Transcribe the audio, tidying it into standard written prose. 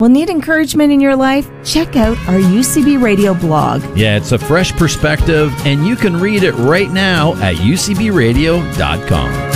Well, need encouragement in your life? Check out our UCB Radio blog. Yeah, it's a fresh perspective, and you can read it right now at ucbradio.com.